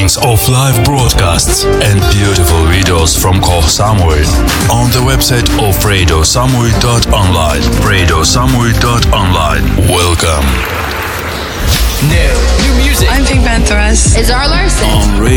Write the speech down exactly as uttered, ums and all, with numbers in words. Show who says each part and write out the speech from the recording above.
Speaker 1: recordings of live broadcasts and beautiful videos from Koh Samui on the website of radio samui dot online. radio samui dot online. Welcome.
Speaker 2: New, new music.
Speaker 3: I'm Pink Panthers.
Speaker 4: Is our Larson.
Speaker 1: On radio